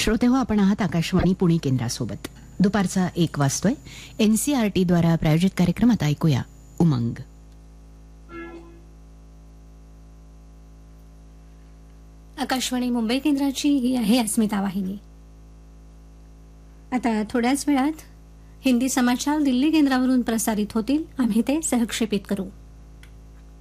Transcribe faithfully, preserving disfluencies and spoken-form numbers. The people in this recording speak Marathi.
श्रोते हो, आपण आहात आकाशवाणी पुणे केंद्रासोबत. दुपारचा एक वाजतोय. एनसीआरटी द्वारा प्रायोजित कार्यक्रम आता ऐकूया. उमंग. आकाशवाणी मुंबई केंद्राची ही आहे अस्मिता वाहिनी. आता थोड्याच वेळात हिंदी समाचार दिल्ली केंद्रावरून प्रसारित होतील. आम्ही ते सहक्षेपित करू.